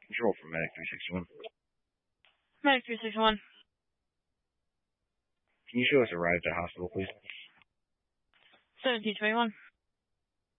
Control from Medic 361. Medic 361. Can you show us arrived at hospital, please? 1721.